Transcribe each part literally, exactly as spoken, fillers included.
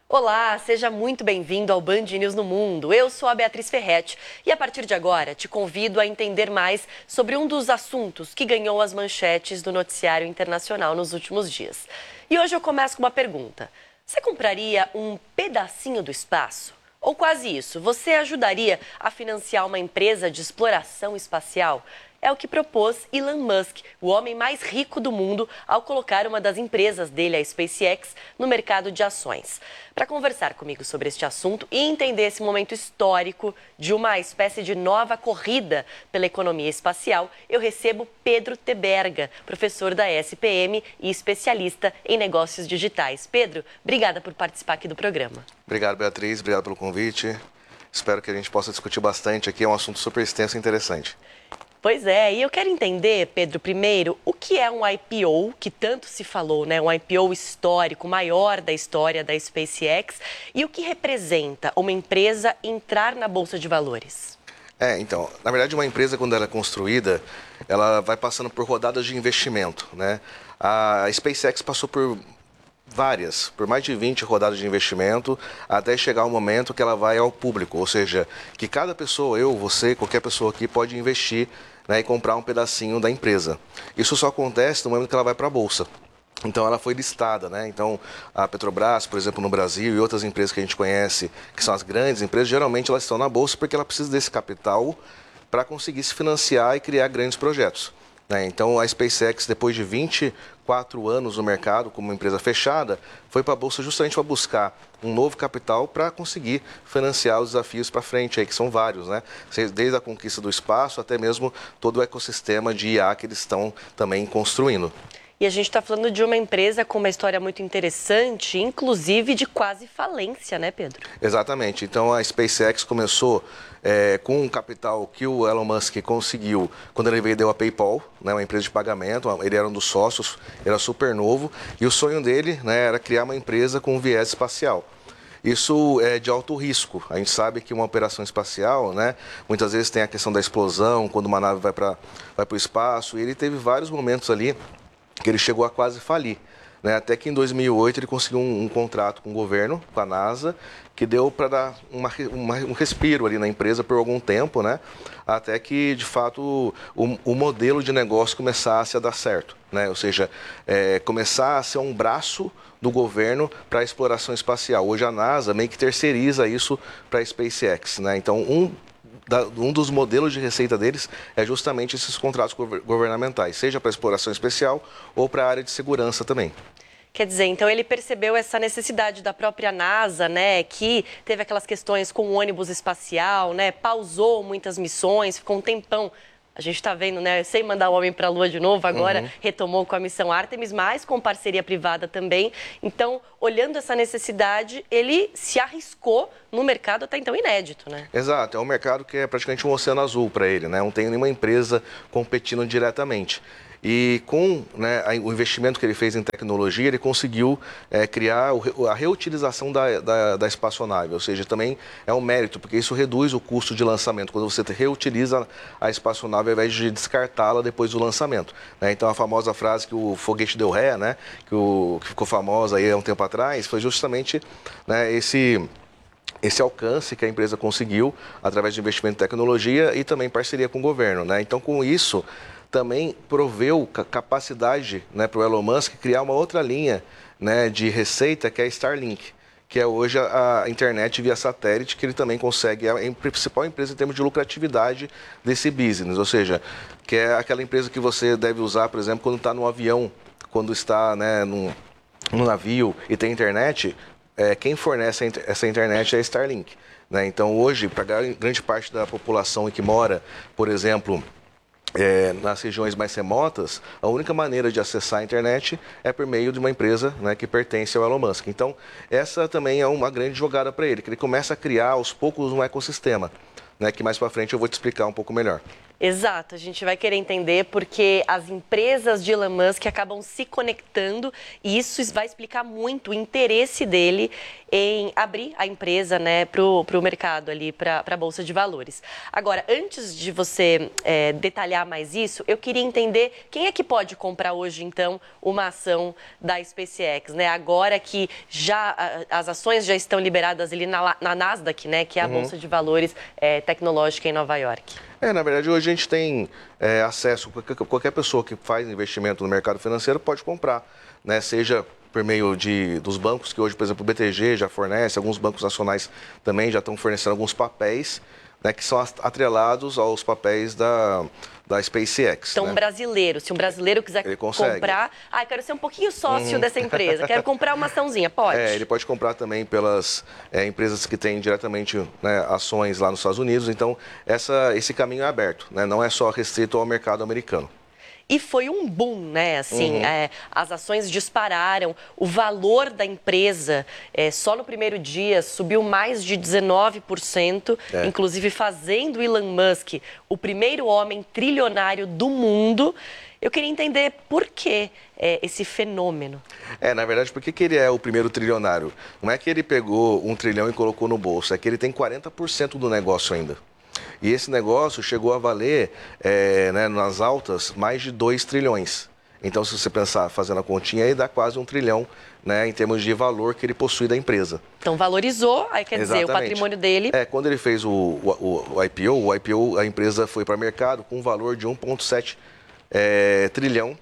Olá, seja muito bem-vindo ao Band News no Mundo. Eu sou a Beatriz Ferretti e a partir de agora te convido a entender mais sobre um dos assuntos que ganhou as manchetes do noticiário internacional nos últimos dias. E hoje eu começo com uma pergunta. Você compraria um pedacinho do espaço? Ou quase isso, você ajudaria a financiar uma empresa de exploração espacial? É o que propôs Elon Musk, o homem mais rico do mundo, ao colocar uma das empresas dele, a SpaceX, no mercado de ações. Para conversar comigo sobre este assunto e entender esse momento histórico de uma espécie de nova corrida pela economia espacial, eu recebo Pedro Teberga, professor da S P M e especialista em negócios digitais. Pedro, obrigada por participar aqui do programa. Obrigado, Beatriz. Obrigado pelo convite. Espero que a gente possa discutir bastante aqui. É um assunto super extenso e interessante. Pois é, e eu quero entender, Pedro, primeiro, o que é um I P O, que tanto se falou, né? Um I P O histórico, maior da história da SpaceX, e o que representa uma empresa entrar na Bolsa de Valores? É, então, na verdade, uma empresa, quando ela é construída, ela vai passando por rodadas de investimento, né? A SpaceX passou por várias, por mais de vinte rodadas de investimento, até chegar o momento que ela vai ao público, ou seja, que cada pessoa, eu, você, qualquer pessoa aqui pode investir, né, e comprar um pedacinho da empresa. Isso só acontece no momento que ela vai para a Bolsa. Então ela foi listada, né? Então a Petrobras, por exemplo, no Brasil e outras empresas que a gente conhece, que são as grandes empresas, geralmente elas estão na Bolsa porque ela precisa desse capital para conseguir se financiar e criar grandes projetos. Então, a SpaceX, depois de vinte e quatro anos no mercado, como uma empresa fechada, foi para a Bolsa justamente para buscar um novo capital para conseguir financiar os desafios para frente, aí, que são vários, né? Desde a conquista do espaço até mesmo todo o ecossistema de I A que eles estão também construindo. E a gente está falando de uma empresa com uma história muito interessante, inclusive de quase falência, né, Pedro? Exatamente. Então, a SpaceX começou é, com um capital que o Elon Musk conseguiu quando ele vendeu a PayPal, né, uma empresa de pagamento. Ele era um dos sócios, era super novo, e o sonho dele, né, era criar uma empresa com viés espacial. Isso é de alto risco. A gente sabe que uma operação espacial, né, muitas vezes tem a questão da explosão, quando uma nave vai para vai para o espaço, e ele teve vários momentos ali que ele chegou a quase falir, né? Até que em dois mil e oito ele conseguiu um, um contrato com o governo, com a NASA, que deu para dar uma, uma, um respiro ali na empresa por algum tempo, né? Até que, de fato, o, o modelo de negócio começasse a dar certo, né? Ou seja, é, começar a ser um braço do governo para a exploração espacial. Hoje a NASA meio que terceiriza isso para a SpaceX, né? Então, um Um dos modelos de receita deles é justamente esses contratos governamentais, seja para exploração especial ou para a área de segurança também. Quer dizer, então ele percebeu essa necessidade da própria NASA, né, que teve aquelas questões com o ônibus espacial, né, pausou muitas missões, ficou um tempão. A gente está vendo, né, sem mandar o homem para a Lua de novo, agora uhum. retomou com a missão Artemis, mas com parceria privada também. Então, olhando essa necessidade, ele se arriscou no mercado até então inédito, né? Exato, é um mercado que é praticamente um oceano azul para ele, né? Não tem nenhuma empresa competindo diretamente. E com, né, o investimento que ele fez em tecnologia, ele conseguiu é, criar o, a reutilização da, da, da espaçonave, ou seja, também é um mérito, porque isso reduz o custo de lançamento, quando você reutiliza a espaçonave ao invés de descartá-la depois do lançamento, né? Então a famosa frase que o foguete deu ré, né, que, o, que ficou famosa aí há um tempo atrás, foi justamente, né, esse... esse alcance que a empresa conseguiu através de investimento em tecnologia e também parceria com o governo, né? Então, com isso, também proveu capacidade, né, para o Elon Musk criar uma outra linha, né, de receita, que é a Starlink, que é hoje a, a internet via satélite, que ele também consegue, é a principal empresa em termos de lucratividade desse business, ou seja, que é aquela empresa que você deve usar, por exemplo, quando está no avião, quando está, né, num, num navio e tem internet. É, quem fornece essa internet é a Starlink, né? Então, hoje, para grande parte da população que mora, por exemplo, é, nas regiões mais remotas, a única maneira de acessar a internet é por meio de uma empresa, né, que pertence ao Elon Musk. Então, essa também é uma grande jogada para ele, que ele começa a criar aos poucos um ecossistema, né, que mais para frente eu vou te explicar um pouco melhor. Exato, a gente vai querer entender porque as empresas de Elon Musk acabam se conectando e isso vai explicar muito o interesse dele em abrir a empresa, né, para o mercado ali, para a Bolsa de Valores. Agora, antes de você é, detalhar mais isso, eu queria entender quem é que pode comprar hoje, então, uma ação da SpaceX, né? Agora que já as ações já estão liberadas ali na, na Nasdaq, né, que é a uhum. Bolsa de Valores é, tecnológica em Nova York. É, na verdade, hoje a gente tem é, acesso, qualquer, qualquer pessoa que faz investimento no mercado financeiro pode comprar, né? Seja por meio de, dos bancos, que hoje, por exemplo, o B T G já fornece, alguns bancos nacionais também já estão fornecendo alguns papéis, né, que são atrelados aos papéis da, da SpaceX. Então, né? um brasileiro, se um brasileiro quiser comprar... Ah, quero ser um pouquinho sócio uhum. dessa empresa, quero comprar uma açãozinha, pode? É, ele pode comprar também pelas é, empresas que têm diretamente, né, ações lá nos Estados Unidos, então essa, esse caminho é aberto, né? Não é só restrito ao mercado americano. E foi um boom, né? Assim, uhum. é, as ações dispararam, o valor da empresa é, só no primeiro dia subiu mais de dezenove por cento, é. inclusive fazendo Elon Musk o primeiro homem trilionário do mundo. Eu queria entender por que é, esse fenômeno. É, na verdade, por que, que ele é o primeiro trilionário? Não é que ele pegou um trilhão e colocou no bolso, é que ele tem quarenta por cento do negócio ainda. E esse negócio chegou a valer, é, né, nas altas, mais de dois trilhões. Então, se você pensar fazendo a continha, aí dá quase um trilhão, né, em termos de valor que ele possui da empresa. Então, valorizou, aí quer Exatamente. dizer, o patrimônio dele... É, quando ele fez o, o, o I P O, o I P O, a empresa foi para o mercado com um valor de um vírgula sete é, trilhão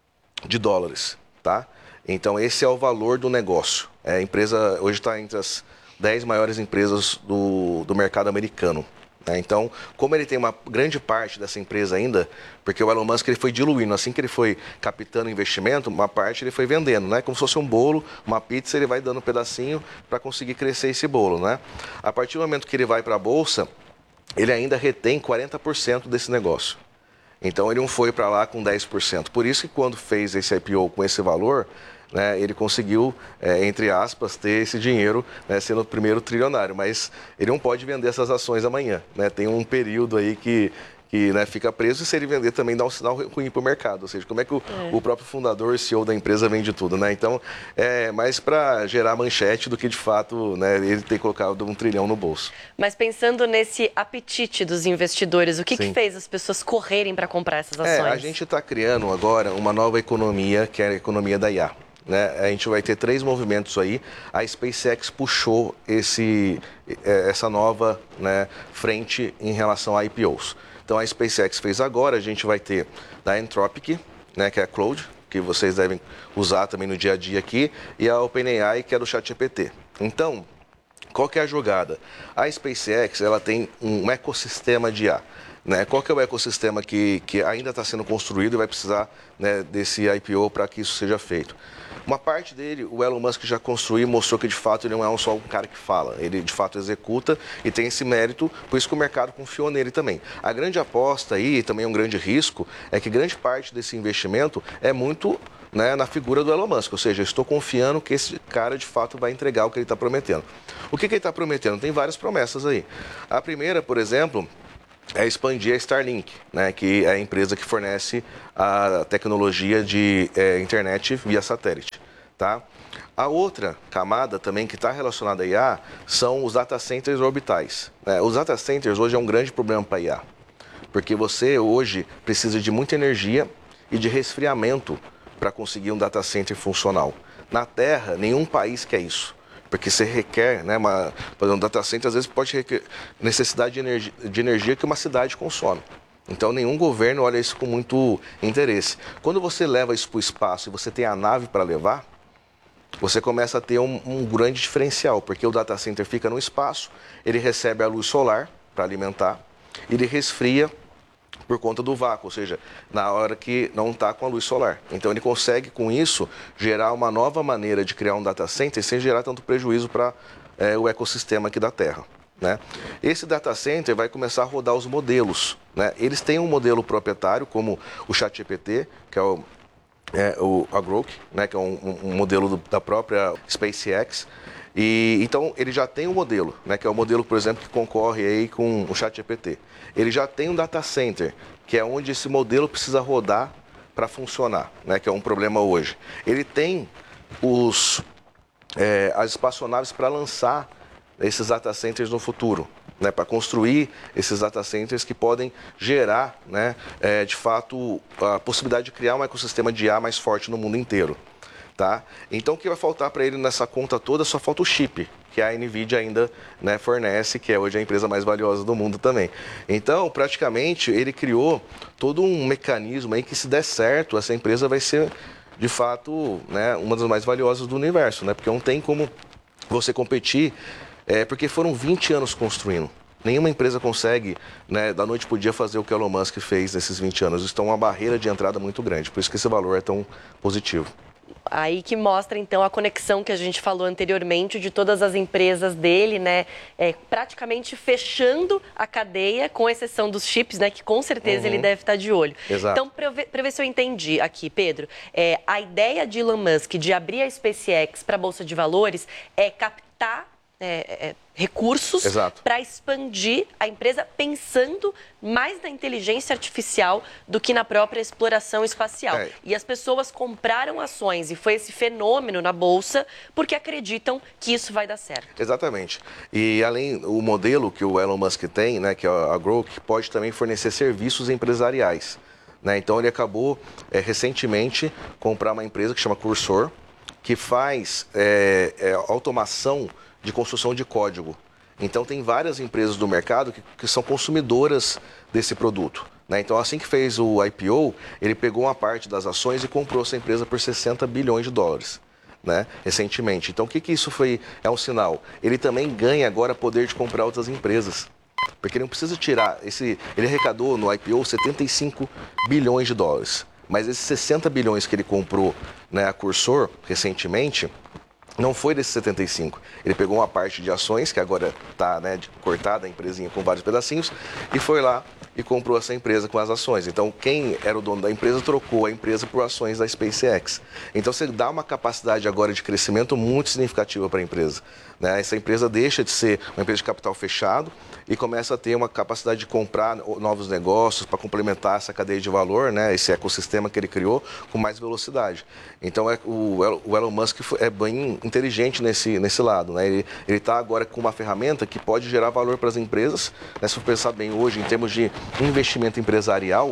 de dólares, tá? Então, esse é o valor do negócio. É, a empresa hoje está entre as dez maiores empresas do, do mercado americano. Então, como ele tem uma grande parte dessa empresa ainda, porque o Elon Musk ele foi diluindo, assim que ele foi captando investimento, uma parte ele foi vendendo, né? Como se fosse um bolo, uma pizza, ele vai dando um pedacinho para conseguir crescer esse bolo, né? A partir do momento que ele vai para a Bolsa, ele ainda retém quarenta por cento desse negócio. Então, ele não foi para lá com dez por cento. Por isso que quando fez esse I P O com esse valor... Né, ele conseguiu, é, entre aspas, ter esse dinheiro, né, sendo o primeiro trilionário, mas ele não pode vender essas ações amanhã, né? Tem um período aí que, que né, fica preso e se ele vender também dá um sinal ruim para o mercado, ou seja, como é que o, é. o próprio fundador, C E O da empresa vende tudo, né? Então, é mais para gerar manchete do que de fato, né, ele ter colocado um trilhão no bolso. Mas pensando nesse apetite dos investidores, o que, que fez as pessoas correrem para comprar essas ações? É, a gente está criando agora uma nova economia, que é a economia da I A. Né? A gente vai ter três movimentos aí. A SpaceX puxou esse, essa nova, né, frente em relação a I P Os. Então a SpaceX fez agora, a gente vai ter da Anthropic, né, que é a Claude, que vocês devem usar também no dia a dia aqui, e a OpenAI, que é do ChatGPT. Então, qual que é a jogada? A SpaceX ela tem um ecossistema de I A. Né? Qual que é o ecossistema que, que ainda está sendo construído e vai precisar, né, desse I P O para que isso seja feito? Uma parte dele, o Elon Musk já construiu e mostrou que, de fato, ele não é só um cara que fala. Ele, de fato, executa e tem esse mérito, por isso que o mercado confiou nele também. A grande aposta aí, e também um grande risco, é que grande parte desse investimento é muito, né, na figura do Elon Musk. Ou seja, eu estou confiando que esse cara, de fato, vai entregar o que ele está prometendo. O que, que ele está prometendo? Tem várias promessas aí. A primeira, por exemplo... é expandir a Starlink, né, que é a empresa que fornece a tecnologia de é, internet via satélite. Tá? A outra camada também que está relacionada a I A são os data centers orbitais. Né? Os data centers hoje é um grande problema para a I A, porque você hoje precisa de muita energia e de resfriamento para conseguir um data center funcional. Na Terra, nenhum país quer isso. Porque você requer, né, uma, um data center às vezes pode requerer necessidade de energia, de energia que uma cidade consome. Então nenhum governo olha isso com muito interesse. Quando você leva isso para o espaço e você tem a nave para levar, você começa a ter um, um grande diferencial, porque o data center fica no espaço, ele recebe a luz solar para alimentar, ele resfria por conta do vácuo, ou seja, na hora que não está com a luz solar. Então ele consegue, com isso, gerar uma nova maneira de criar um data center sem gerar tanto prejuízo para é, o ecossistema aqui da Terra. Né? Esse data center vai começar a rodar os modelos. Né? Eles têm um modelo proprietário, como o ChatGPT, que é o, é, o a Grok, né? Que é um, um modelo do, da própria SpaceX. E, então, ele já tem um modelo, né, que é o modelo, por exemplo, que concorre aí com o ChatGPT. Ele já tem um data center, que é onde esse modelo precisa rodar para funcionar, né, que é um problema hoje. Ele tem os, é, as espaçonaves para lançar esses data centers no futuro, né, para construir esses data centers que podem gerar, né, é, de fato, a possibilidade de criar um ecossistema de I A mais forte no mundo inteiro. Tá? Então, o que vai faltar para ele nessa conta toda, só falta o chip, que a NVIDIA ainda, né, fornece, que é hoje a empresa mais valiosa do mundo também. Então, praticamente, ele criou todo um mecanismo aí que, se der certo, essa empresa vai ser, de fato, né, uma das mais valiosas do universo, né? Porque não tem como você competir, é, porque foram vinte anos construindo. Nenhuma empresa consegue, né, da noite para o dia, fazer o que o Elon Musk fez nesses vinte anos. Isso é uma barreira de entrada muito grande, por isso que esse valor é tão positivo. Aí que mostra, então, a conexão que a gente falou anteriormente de todas as empresas dele, né? É, praticamente fechando a cadeia, com exceção dos chips, né? Que com certeza uhum. ele deve estar de olho. Exato. Então, para ver, ver se eu entendi aqui, Pedro, é, a ideia de Elon Musk de abrir a SpaceX para a Bolsa de Valores é captar É, é, recursos para expandir a empresa, pensando mais na inteligência artificial do que na própria exploração espacial. É. E as pessoas compraram ações, e foi esse fenômeno na Bolsa, porque acreditam que isso vai dar certo. Exatamente. E além, o modelo que o Elon Musk tem, né, que é a Grok, pode também fornecer serviços empresariais. Né? Então, ele acabou, é, recentemente, comprar uma empresa que chama Cursor, que faz é, é, automação de construção de código. Então, tem várias empresas do mercado que, que são consumidoras desse produto. Né? Então, assim que fez o I P O, ele pegou uma parte das ações e comprou essa empresa por sessenta bilhões de dólares, né? Recentemente. Então, o que, que isso foi? É um sinal. Ele também ganha agora poder de comprar outras empresas. Porque ele não precisa tirar... esse, ele arrecadou no I P O setenta e cinco bilhões de dólares. Mas esses sessenta bilhões que ele comprou, né, a Cursor, recentemente, não foi desses setenta e cinco. Ele pegou uma parte de ações, que agora está, né, cortada, a empresinha com vários pedacinhos, e foi lá e comprou essa empresa com as ações. Então, quem era o dono da empresa trocou a empresa por ações da SpaceX. Então, você dá uma capacidade agora de crescimento muito significativa para a empresa. Né? Essa empresa deixa de ser uma empresa de capital fechado e começa a ter uma capacidade de comprar novos negócios para complementar essa cadeia de valor, né? Esse ecossistema que ele criou, com mais velocidade. Então, é, o, o Elon Musk é bem inteligente nesse, nesse lado. Né? Ele está agora com uma ferramenta que pode gerar valor para as empresas. Né? Se for pensar bem hoje, em termos de investimento empresarial,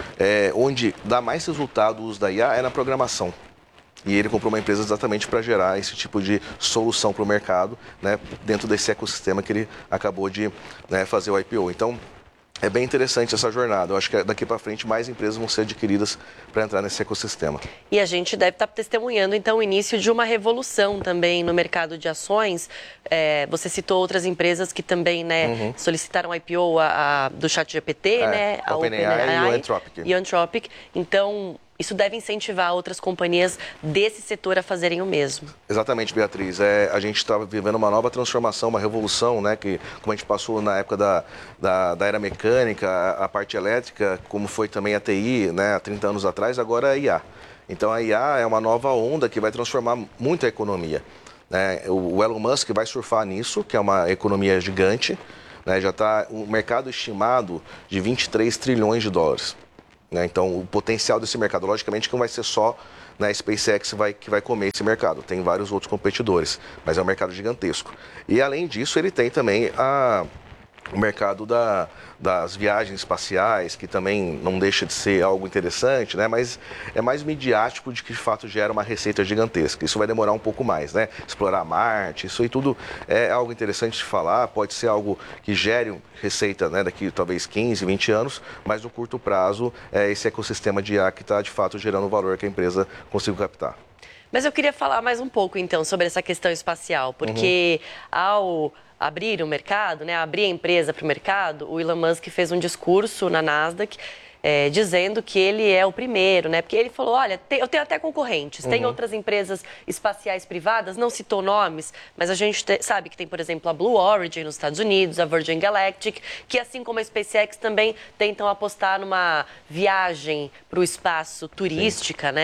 é, onde dá mais resultado o uso da I A é na programação. E ele comprou uma empresa exatamente para gerar esse tipo de solução para o mercado, né, dentro desse ecossistema que ele acabou de, né, fazer o I P O. Então, é bem interessante essa jornada. Eu acho que daqui para frente mais empresas vão ser adquiridas para entrar nesse ecossistema. E a gente deve estar testemunhando, então, o início de uma revolução também no mercado de ações. É, você citou outras empresas que também, né, uhum. solicitaram I P O a, a, do ChatGPT, é, né? A OpenAI e o Anthropic. E o Anthropic. Então, isso deve incentivar outras companhias desse setor a fazerem o mesmo. Exatamente, Beatriz. É, a gente está vivendo uma nova transformação, uma revolução, né? Que, como a gente passou na época da, da, da era mecânica, a, a parte elétrica, como foi também a T I, né, há trinta anos atrás, agora é a I A. Então, a I A é uma nova onda que vai transformar muito a economia. Né? O, o Elon Musk vai surfar nisso, que é uma economia gigante. Né? Já está um mercado estimado de vinte e três trilhões de dólares. Então, o potencial desse mercado, logicamente, que não vai ser só, né, a SpaceX vai, que vai comer esse mercado. Tem vários outros competidores, mas é um mercado gigantesco. E, além disso, ele tem também a, o mercado da, das viagens espaciais, que também não deixa de ser algo interessante, né? Mas é mais midiático de que, de fato, gera uma receita gigantesca. Isso vai demorar um pouco mais, né? Explorar Marte, isso aí tudo é algo interessante de falar, pode ser algo que gere receita, né, daqui talvez quinze, vinte anos, mas no curto prazo é esse ecossistema de I A que está, de fato, gerando o valor que a empresa conseguiu captar. Mas eu queria falar mais um pouco, então, sobre essa questão espacial, porque uhum. ao abrir o mercado, né, abrir a empresa para o mercado, o Elon Musk fez um discurso na Nasdaq é, dizendo que ele é o primeiro, né? Porque ele falou, olha, tem, eu tenho até concorrentes, uhum. tem outras empresas espaciais privadas, não citou nomes, mas a gente te, sabe que tem, por exemplo, a Blue Origin nos Estados Unidos, a Virgin Galactic, que assim como a SpaceX também tentam apostar numa viagem para o espaço turística, Sim. né?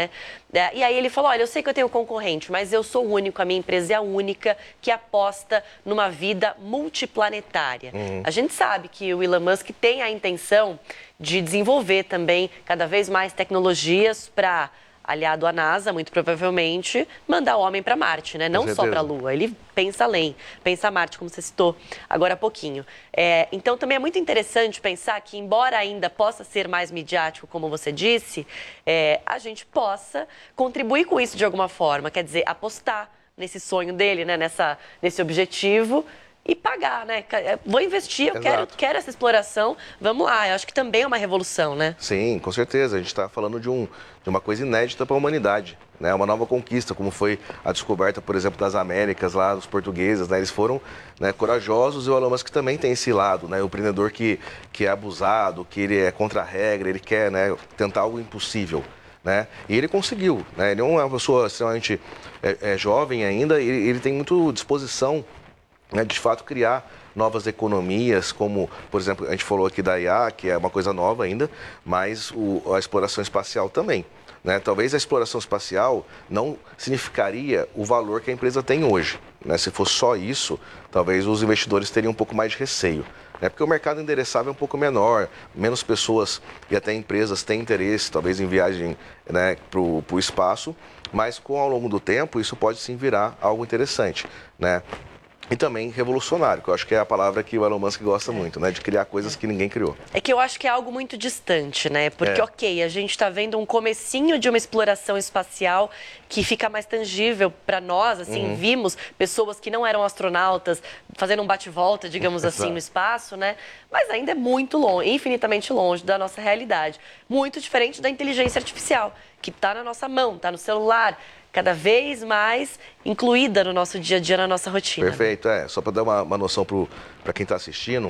É, e aí ele falou, olha, eu sei que eu tenho concorrente, mas eu sou único, a minha empresa é a única que aposta numa vida multiplanetária. Uhum. A gente sabe que o Elon Musk tem a intenção de desenvolver também cada vez mais tecnologias para, aliado à NASA, muito provavelmente, mandar o homem para Marte, né? Não só para a Lua. Ele pensa além, pensa Marte, como você citou agora há pouquinho. É, então, também é muito interessante pensar que, embora ainda possa ser mais midiático, como você disse, é, a gente possa contribuir com isso de alguma forma. Quer dizer, apostar nesse sonho dele, né? Nessa, nesse objetivo e pagar, né? Vou investir, eu quero, quero essa exploração, vamos lá. Eu acho que também é uma revolução, né? Sim, com certeza. A gente está falando de, um, de uma coisa inédita para a humanidade, né? Uma nova conquista, como foi a descoberta, por exemplo, das Américas, lá dos portugueses, né? Eles foram, né, corajosos, e o Elon Musk também tem esse lado, né? O empreendedor que, que é abusado, que ele é contra a regra, ele quer, né, tentar algo impossível. Né? E ele conseguiu, né? Ele é uma pessoa extremamente é, é, jovem ainda, e ele, ele tem muita disposição, né, de fato criar novas economias, como, por exemplo, a gente falou aqui da I A, que é uma coisa nova ainda, mas o, a exploração espacial também. Né? Talvez a exploração espacial não significaria o valor que a empresa tem hoje. Né? Se fosse só isso, talvez os investidores teriam um pouco mais de receio. Né? Porque o mercado endereçável é um pouco menor, menos pessoas e até empresas têm interesse, talvez, em viagem, né, para o espaço, mas com ao longo do tempo isso pode sim virar algo interessante, né? E também revolucionário, que eu acho que é a palavra que o Elon Musk gosta muito, né? De criar coisas que ninguém criou. É que eu acho que é algo muito distante, né? Porque, é. ok, a gente está vendo um comecinho de uma exploração espacial que fica mais tangível para nós, assim, uhum. Vimos pessoas que não eram astronautas fazendo um bate-volta, digamos assim, no espaço, né? Mas ainda é muito longe, infinitamente longe da nossa realidade. Muito diferente da inteligência artificial, que está na nossa mão, está no celular, cada vez mais incluída no nosso dia a dia, na nossa rotina. Perfeito, é. Só para dar uma, uma noção para quem está assistindo,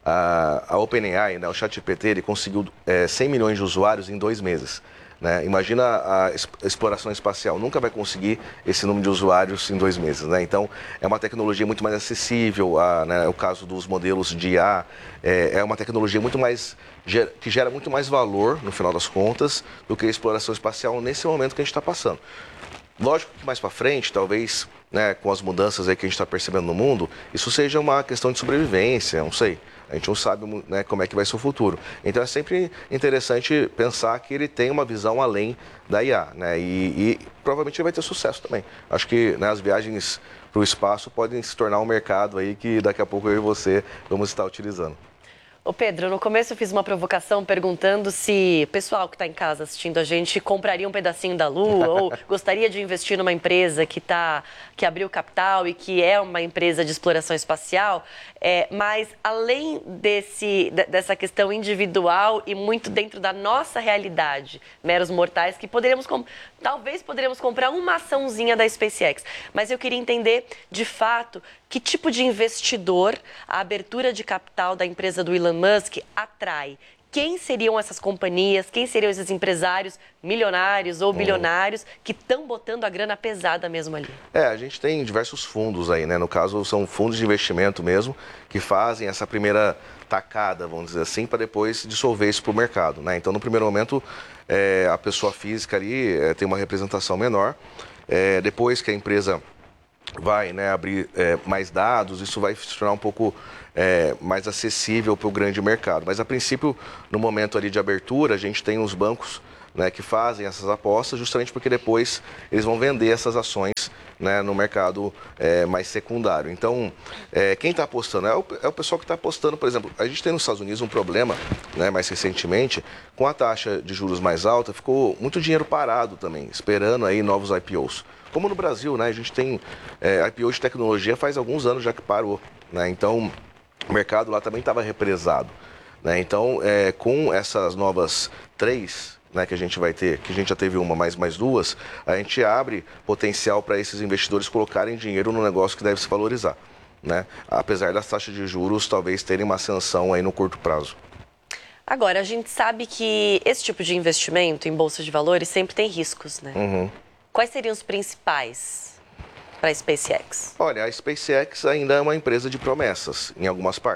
a, a OpenAI, né, o ChatGPT, ele conseguiu é, cem milhões de usuários em dois meses. Né? Imagina a exploração espacial, nunca vai conseguir esse número de usuários em dois meses. Né? Então, é uma tecnologia muito mais acessível, a, né, o caso dos modelos de I A, é, é uma tecnologia muito mais, que gera muito mais valor, no final das contas, do que a exploração espacial nesse momento que a gente está passando. Lógico que mais para frente, talvez, né, com as mudanças aí que a gente está percebendo no mundo, isso seja uma questão de sobrevivência, não sei. A gente não sabe, né, como é que vai ser o futuro. Então é sempre interessante pensar que ele tem uma visão além da I A, né, e, e provavelmente ele vai ter sucesso também. Acho que, né, as viagens para o espaço podem se tornar um mercado aí que daqui a pouco eu e você vamos estar utilizando. Ô Pedro, no começo eu fiz uma provocação perguntando se o pessoal que está em casa assistindo a gente compraria um pedacinho da Lua ou gostaria de investir numa empresa que, tá, que abriu capital e que é uma empresa de exploração espacial, é, mas além desse, dessa questão individual e muito dentro da nossa realidade, meros mortais, que poderíamos, talvez poderíamos comprar uma açãozinha da SpaceX, mas eu queria entender de fato que tipo de investidor a abertura de capital da empresa do Elon Musk atrai. Quem seriam essas companhias, quem seriam esses empresários milionários ou bilionários que estão botando a grana pesada mesmo ali? É, a gente tem diversos fundos aí, né? No caso, são fundos de investimento mesmo, que fazem essa primeira tacada, vamos dizer assim, para depois dissolver isso para o mercado, né? Então, no primeiro momento, é, a pessoa física ali é, tem uma representação menor. É, depois que a empresa vai, né, abrir é, mais dados, isso vai se tornar um pouco é, mais acessível para o grande mercado. Mas, a princípio, no momento ali de abertura, a gente tem os bancos, né, que fazem essas apostas, justamente porque depois eles vão vender essas ações, né, no mercado é, mais secundário. Então, é, quem está apostando é o, é o pessoal que está apostando, por exemplo, a gente tem nos Estados Unidos um problema, né, mais recentemente, com a taxa de juros mais alta, ficou muito dinheiro parado também, esperando aí novos I P Os. Como no Brasil, né, a gente tem é, I P O de tecnologia faz alguns anos já que parou, né, então o mercado lá também estava represado, né, então é, com essas novas três, né, que a gente vai ter, que a gente já teve uma, mais mais duas, a gente abre potencial para esses investidores colocarem dinheiro no negócio que deve se valorizar, né, apesar das taxas de juros talvez terem uma ascensão aí no curto prazo. Agora, a gente sabe que esse tipo de investimento em bolsa de valores sempre tem riscos, né? Uhum. Quais seriam os principais para a SpaceX? Olha, a SpaceX ainda é uma empresa de promessas em algumas partes.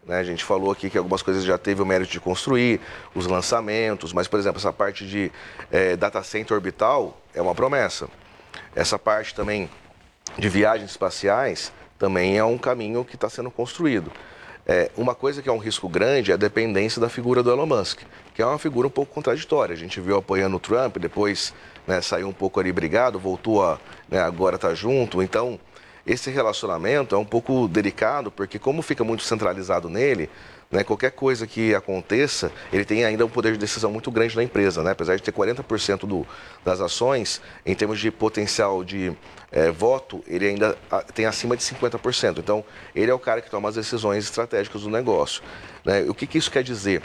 né? A gente falou aqui que algumas coisas já teve o mérito de construir, os lançamentos, mas, por exemplo, essa parte de é, data center orbital é uma promessa. Essa parte também de viagens espaciais também é um caminho que está sendo construído. É, uma coisa que é um risco grande é a dependência da figura do Elon Musk, que é uma figura um pouco contraditória. A gente viu apoiando o Trump, depois, né, saiu um pouco ali brigado, voltou a, né, agora está junto. Então, esse relacionamento é um pouco delicado, porque como fica muito centralizado nele, né, qualquer coisa que aconteça, ele tem ainda um poder de decisão muito grande na empresa, né? Apesar de ter quarenta por cento do, das ações, em termos de potencial de é, voto, ele ainda tem acima de cinquenta por cento. Então, ele é o cara que toma as decisões estratégicas do negócio, né? O que, que isso quer dizer?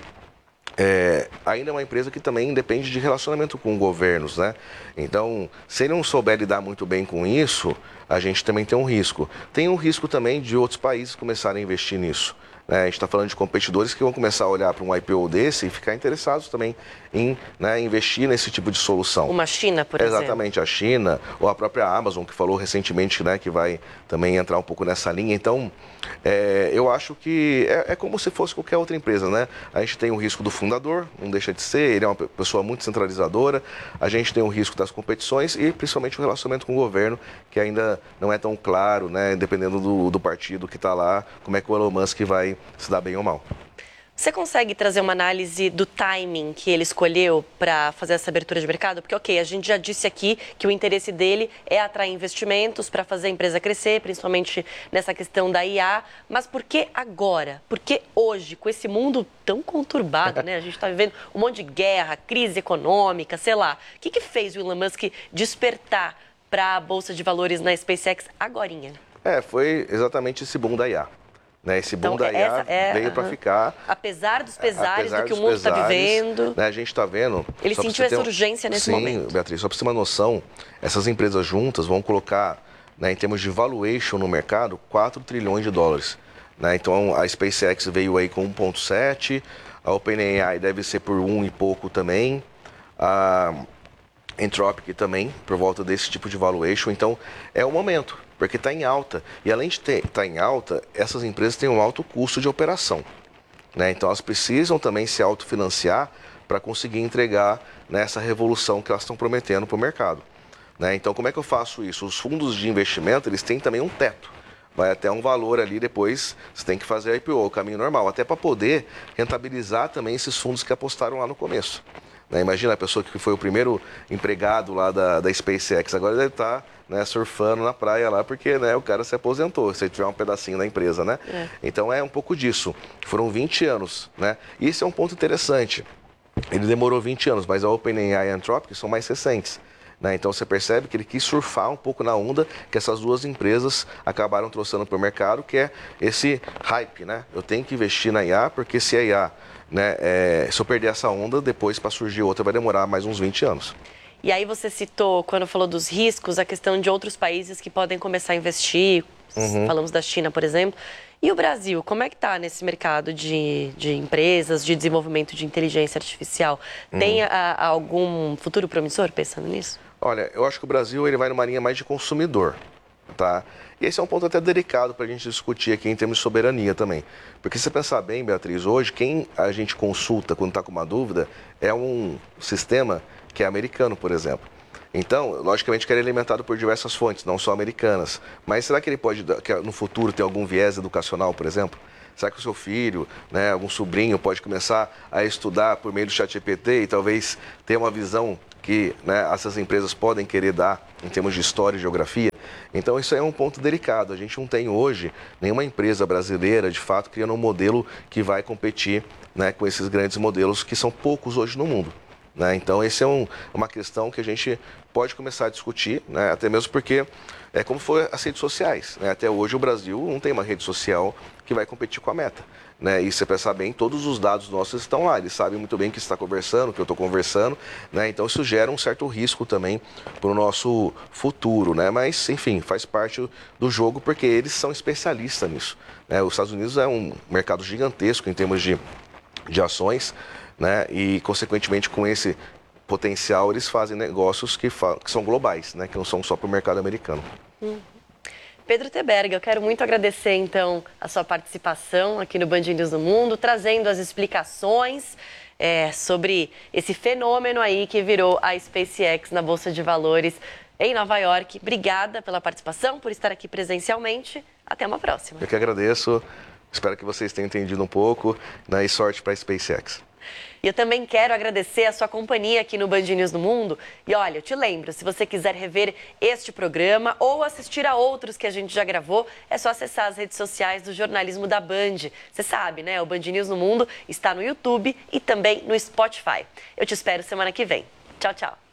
É, ainda é uma empresa que também depende de relacionamento com governos, né? Então, se ele não souber lidar muito bem com isso, a gente também tem um risco. Tem um risco também de outros países começarem a investir nisso. A gente está falando de competidores que vão começar a olhar para um I P O desse e ficar interessados também em, né, investir nesse tipo de solução. Uma China, por exemplo. Exatamente, a China, ou a própria Amazon, que falou recentemente, né, que vai também entrar um pouco nessa linha. Então, é, eu acho que é, é como se fosse qualquer outra empresa, né? A gente tem o risco do fundador, não deixa de ser, ele é uma pessoa muito centralizadora. A gente tem o risco das competições e principalmente o relacionamento com o governo, que ainda não é tão claro, né, dependendo do, do partido que está lá, como é que o Elon Musk vai se dar bem ou mal. Você consegue trazer uma análise do timing que ele escolheu para fazer essa abertura de mercado? Porque, ok, a gente já disse aqui que o interesse dele é atrair investimentos para fazer a empresa crescer, principalmente nessa questão da I A. Mas por que agora? Por que hoje, com esse mundo tão conturbado, né? A gente está vivendo um monte de guerra, crise econômica, sei lá. O que, que fez o Elon Musk despertar para a Bolsa de Valores na SpaceX agorinha? É, foi exatamente esse boom da I A. Né, esse boom então, da I A é, veio uh-huh. para ficar. Apesar dos pesares apesar do que dos o mundo está vivendo. Né, a gente está vendo. Ele sentiu essa um... urgência nesse Sim, momento. Sim, Beatriz, só para você ter uma noção, essas empresas juntas vão colocar, né, em termos de valuation no mercado, quatro trilhões de dólares. Né? Então a SpaceX veio aí com um vírgula sete, a OpenAI deve ser por um e pouco também. A Anthropic também, por volta desse tipo de valuation. Então, é o momento, porque está em alta. E além de estar tá em alta, essas empresas têm um alto custo de operação. Né? Então, elas precisam também se autofinanciar para conseguir entregar nessa revolução que elas estão prometendo para o mercado. Né? Então, como é que eu faço isso? Os fundos de investimento, eles têm também um teto. Vai até um valor ali, depois você tem que fazer a I P O, o caminho normal, até para poder rentabilizar também esses fundos que apostaram lá no começo. Né? Imagina a pessoa que foi o primeiro empregado lá da, da SpaceX, agora deve estar, né, surfando na praia lá, porque, né, o cara se aposentou, se ele tiver um pedacinho da empresa, né? É. Então é um pouco disso. Foram vinte anos, né? E esse é um ponto interessante. Ele demorou vinte anos, mas a OpenAI e a Anthropic são mais recentes. Né? Então você percebe que ele quis surfar um pouco na onda que essas duas empresas acabaram trouxendo para o mercado, que é esse hype, né? Eu tenho que investir na I A, porque se a I A, né, é, se eu perder essa onda, depois para surgir outra vai demorar mais uns vinte anos. E aí você citou, quando falou dos riscos, a questão de outros países que podem começar a investir, uhum. Falamos da China, por exemplo. E o Brasil, como é que está nesse mercado de, de empresas, de desenvolvimento de inteligência artificial? Uhum. Tem a, a algum futuro promissor pensando nisso? Olha, eu acho que o Brasil ele vai numa linha mais de consumidor, tá? E esse é um ponto até delicado para a gente discutir aqui em termos de soberania também. Porque se você pensar bem, Beatriz, hoje quem a gente consulta quando está com uma dúvida é um sistema que é americano, por exemplo. Então, logicamente que ele é alimentado por diversas fontes, não só americanas. Mas será que ele pode, que no futuro, ter algum viés educacional, por exemplo? Será que o seu filho, né, algum sobrinho pode começar a estudar por meio do ChatGPT e talvez ter uma visão que, né, essas empresas podem querer dar em termos de história e geografia? Então isso é um ponto delicado. A gente não tem hoje nenhuma empresa brasileira, de fato, criando um modelo que vai competir, né, com esses grandes modelos que são poucos hoje no mundo. Né? Então, essa é um, uma questão que a gente pode começar a discutir, né? Até mesmo porque é como foi as redes sociais. Né? Até hoje o Brasil não tem uma rede social que vai competir com a Meta. Né? E se você pensar bem, todos os dados nossos estão lá. Eles sabem muito bem que você está conversando, que eu estou conversando. Né? Então, isso gera um certo risco também para o nosso futuro. Né? Mas, enfim, faz parte do jogo porque eles são especialistas nisso. Né? Os Estados Unidos é um mercado gigantesco em termos de, de ações. Né? E, consequentemente, com esse potencial, eles fazem negócios que, fa que são globais, né? Que não são só para o mercado americano. Hum. Pedro Teberga, eu quero muito agradecer, então, a sua participação aqui no Band News no Mundo, trazendo as explicações é, sobre esse fenômeno aí que virou a SpaceX na Bolsa de Valores em Nova York. Obrigada pela participação, por estar aqui presencialmente. Até uma próxima. Eu que agradeço. Espero que vocês tenham entendido um pouco, né, e sorte para a SpaceX. E eu também quero agradecer a sua companhia aqui no Band News no Mundo. E olha, eu te lembro, se você quiser rever este programa ou assistir a outros que a gente já gravou, é só acessar as redes sociais do jornalismo da Band. Você sabe, né? O Band News no Mundo está no YouTube e também no Spotify. Eu te espero semana que vem. Tchau, tchau.